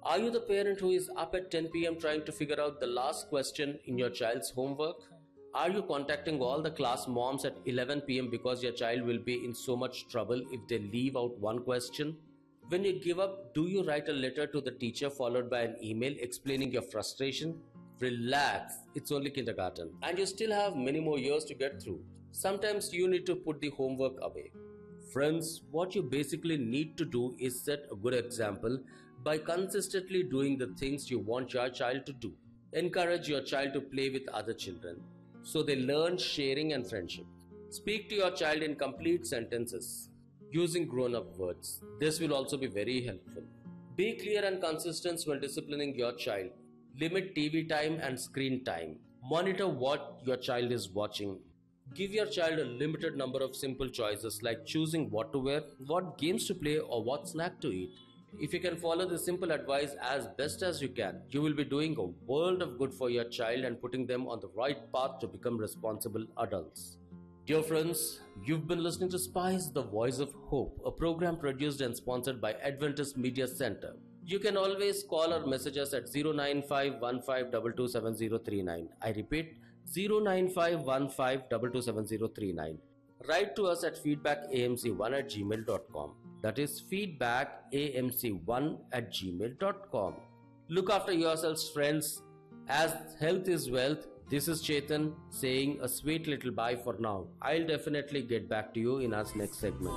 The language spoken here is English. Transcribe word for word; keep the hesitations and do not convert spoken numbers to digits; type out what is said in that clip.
Are you the parent who is up at ten p m trying to figure out the last question in your child's homework? Are you contacting all the class moms at eleven p m because your child will be in so much trouble if they leave out one question? When you give up, do you write a letter to the teacher followed by an email explaining your frustration? Relax, it's only kindergarten and you still have many more years to get through. Sometimes you need to put the homework away. Friends, what you basically need to do is set a good example by consistently doing the things you want your child to do. Encourage your child to play with other children so they learn sharing and friendship. Speak to your child in complete sentences using grown-up words. This will also be very helpful. Be clear and consistent when disciplining your child. Limit T V time and screen time. Monitor what your child is watching. Give your child a limited number of simple choices like choosing what to wear, what games to play, or what snack to eat. If you can follow this simple advice as best as you can, you will be doing a world of good for your child and putting them on the right path to become responsible adults. Dear friends, you've been listening to Spice, the Voice of Hope, a program produced and sponsored by Adventist Media Center. You can always call or message us at zero nine five one five two two seven zero three nine. I repeat, zero nine five one five two two seven zero three nine. Write to us at feedback a m c one at gmail dot com. That is feedback a m c one at gmail dot com. Look after yourselves, friends, as health is wealth. This is Chetan saying a sweet little bye for now. I'll definitely get back to you in our next segment.